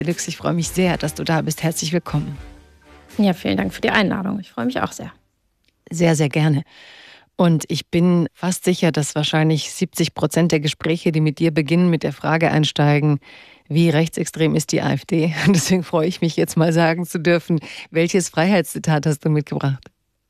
Lüx, ich freue mich sehr, dass du da bist. Herzlich willkommen. Ja, vielen Dank für die Einladung. Ich freue mich auch sehr. Sehr, sehr gerne. Und ich bin fast sicher, dass wahrscheinlich 70% der Gespräche, die mit dir beginnen, mit der Frage einsteigen, wie rechtsextrem ist die AfD? Und deswegen freue ich mich jetzt mal sagen zu dürfen, welches Freiheitszitat hast du mitgebracht?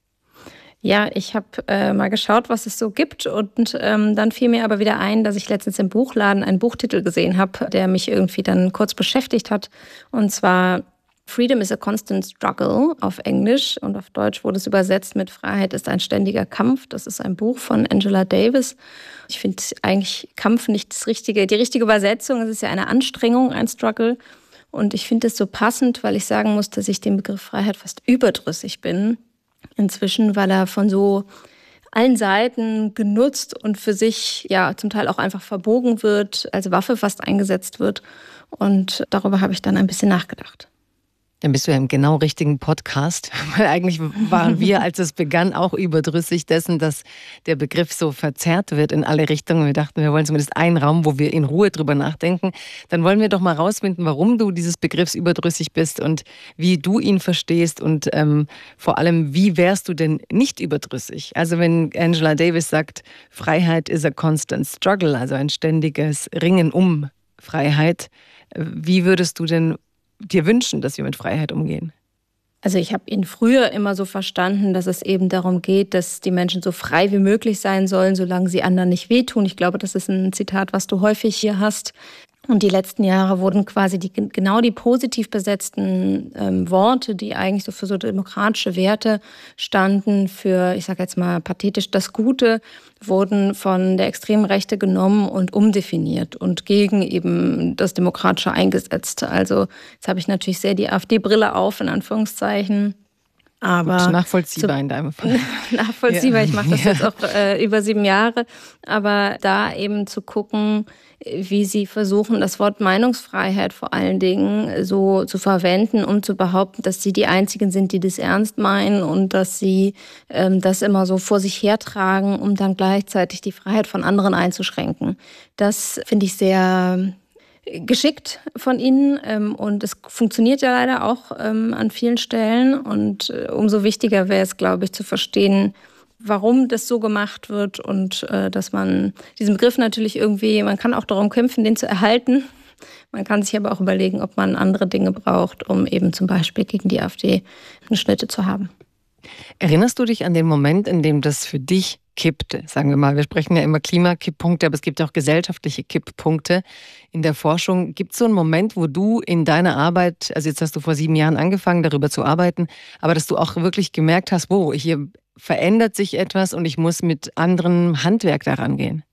Ja, ich habe mal geschaut, was es so gibt und dann fiel mir aber wieder ein, dass ich letztens im Buchladen einen Buchtitel gesehen habe, der mich irgendwie dann kurz beschäftigt hat. Und zwar Freedom is a constant struggle auf Englisch und auf Deutsch wurde es übersetzt mit Freiheit ist ein ständiger Kampf. Das ist ein Buch von Angela Davis. Ich finde eigentlich Kampf nicht die richtige Übersetzung. Es ist ja eine Anstrengung, ein Struggle. Und ich finde es so passend, weil ich sagen muss, dass ich dem Begriff Freiheit fast überdrüssig bin inzwischen, weil er von so allen Seiten genutzt und für sich ja zum Teil auch einfach verbogen wird, als Waffe fast eingesetzt wird. Und darüber habe ich dann ein bisschen nachgedacht. Dann bist du ja im genau richtigen Podcast, weil eigentlich waren wir, als es begann, auch überdrüssig dessen, dass der Begriff so verzerrt wird in alle Richtungen. Wir dachten, wir wollen zumindest einen Raum, wo wir in Ruhe drüber nachdenken. Dann wollen wir doch mal rausfinden, warum du dieses Begriffs überdrüssig bist und wie du ihn verstehst und vor allem, wie wärst du denn nicht überdrüssig? Also wenn Angela Davis sagt, Freiheit is a constant struggle, also ein ständiges Ringen um Freiheit, wie würdest du denn dir wünschen, dass wir mit Freiheit umgehen? Also ich habe ihn früher immer so verstanden, dass es eben darum geht, dass die Menschen so frei wie möglich sein sollen, solange sie anderen nicht wehtun. Ich glaube, das ist ein Zitat, was du häufig hier hast. Und die letzten Jahre wurden quasi genau die positiv besetzten Worte, die eigentlich so für so demokratische Werte standen, für, ich sage jetzt mal pathetisch, das Gute, wurden von der extremen Rechte genommen und umdefiniert und gegen eben das Demokratische eingesetzt. Also jetzt habe ich natürlich sehr die AfD-Brille auf, in Anführungszeichen. Aber nachvollziehbar in deinem Fall. Nachvollziehbar, ja. Ich mache das jetzt auch über 7 Jahre. Aber da eben zu gucken, wie sie versuchen, das Wort Meinungsfreiheit vor allen Dingen so zu verwenden, um zu behaupten, dass sie die Einzigen sind, die das ernst meinen und dass sie das immer so vor sich hertragen, um dann gleichzeitig die Freiheit von anderen einzuschränken. Das finde ich sehr geschickt von ihnen und es funktioniert ja leider auch an vielen Stellen und umso wichtiger wäre es, glaube ich, zu verstehen, warum das so gemacht wird und dass man diesen Begriff natürlich irgendwie, man kann auch darum kämpfen, den zu erhalten. Man kann sich aber auch überlegen, ob man andere Dinge braucht, um eben zum Beispiel gegen die AfD eine Schnitte zu haben. Erinnerst du dich an den Moment, in dem das für dich kippte? Sagen wir mal, wir sprechen ja immer Klimakipppunkte, aber es gibt auch gesellschaftliche Kipppunkte in der Forschung. Gibt es so einen Moment, wo du in deiner Arbeit, also jetzt hast du vor 7 Jahren angefangen, darüber zu arbeiten, aber dass du auch wirklich gemerkt hast, wow, hier verändert sich etwas und ich muss mit anderem Handwerk daran gehen?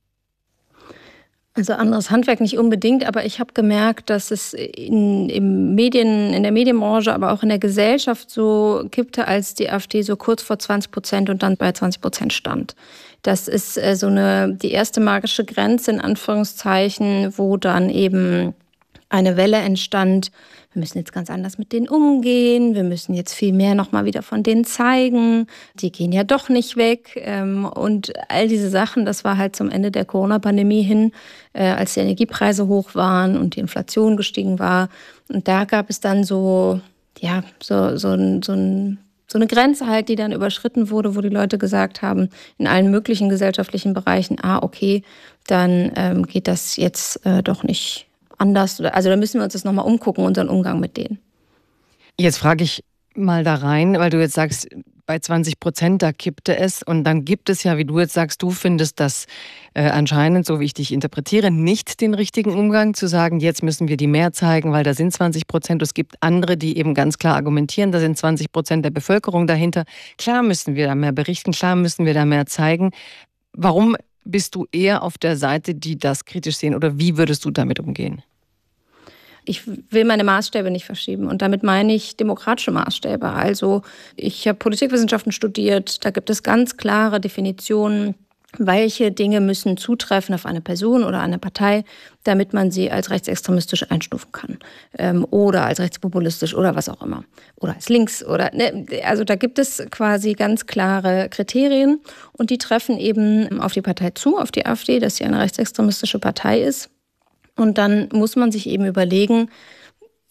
Also anderes Handwerk nicht unbedingt, aber ich habe gemerkt, dass es in der Medienbranche, aber auch in der Gesellschaft so kippte, als die AfD so kurz vor 20% und dann bei 20% stand. Das ist die erste magische Grenze in Anführungszeichen, wo dann eben eine Welle entstand. Wir müssen jetzt ganz anders mit denen umgehen. Wir müssen jetzt viel mehr nochmal wieder von denen zeigen. Die gehen ja doch nicht weg. Und all diese Sachen, das war halt zum Ende der Corona-Pandemie hin, als die Energiepreise hoch waren und die Inflation gestiegen war. Und da gab es dann so eine Grenze halt, die dann überschritten wurde, wo die Leute gesagt haben, in allen möglichen gesellschaftlichen Bereichen, okay, dann geht das jetzt doch nicht anders. Also da müssen wir uns das nochmal umgucken, unseren Umgang mit denen. Jetzt frage ich mal da rein, weil du jetzt sagst, bei 20%, da kippte es. Und dann gibt es ja, wie du jetzt sagst, du findest das anscheinend, so wie ich dich interpretiere, nicht den richtigen Umgang, zu sagen, jetzt müssen wir die mehr zeigen, weil da sind 20%. Es gibt andere, die eben ganz klar argumentieren, da sind 20% der Bevölkerung dahinter. Klar müssen wir da mehr berichten, klar müssen wir da mehr zeigen. Warum bist du eher auf der Seite, die das kritisch sehen? Oder wie würdest du damit umgehen? Ich will meine Maßstäbe nicht verschieben. Und damit meine ich demokratische Maßstäbe. Also ich habe Politikwissenschaften studiert. Da gibt es ganz klare Definitionen, welche Dinge müssen zutreffen auf eine Person oder eine Partei, damit man sie als rechtsextremistisch einstufen kann. Oder als rechtspopulistisch oder was auch immer. Oder als links. Also da gibt es quasi ganz klare Kriterien. Und die treffen eben auf die Partei zu, auf die AfD, dass sie eine rechtsextremistische Partei ist. Und dann muss man sich eben überlegen,